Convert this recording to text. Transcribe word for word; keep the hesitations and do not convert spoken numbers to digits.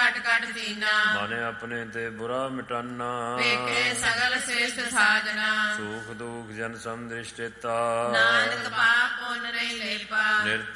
ਘਟ ਘਟ ਚੀਨਾ। ਮਨ ਆਪਣੇ ਤੇ ਬੁਰਾ ਮਿਟਾਨਾ। ਪੇਕੇ ਸਗਲ ਸ੍ਰੇਸ਼ਟ ਸਾਜਨਾ। ਸੁਖ ਦੁਖ ਜਨ ਸਮਦ੍ਰਿਸ਼ਟਿਤਾ। ਨਾਨਕ ਪਾਪ ਪੁੰਨ ਨਹੀਂ ਲੇਪਾ। ਨਿਰਤ